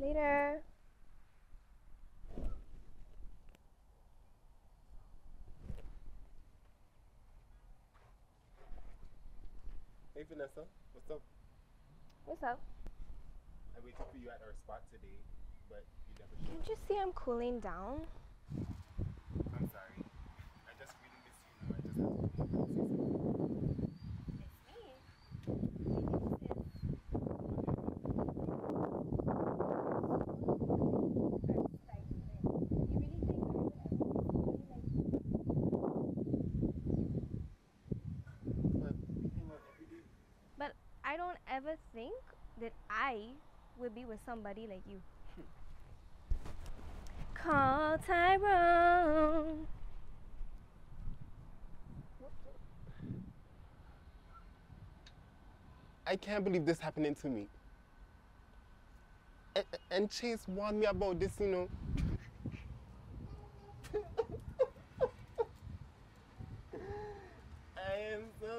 Later. Hey Vanessa, what's up? What's up? I waited for you at our spot today, but you never showed Can't up. you see I'm cooling down? I'm sorry. I just really miss you now. I just had to call you and say something. But we hang out every day. But I don't ever think that I would be with somebody like you. Call Tyrone. I can't believe this happening to me. And Chase warned me about this, you know. I am so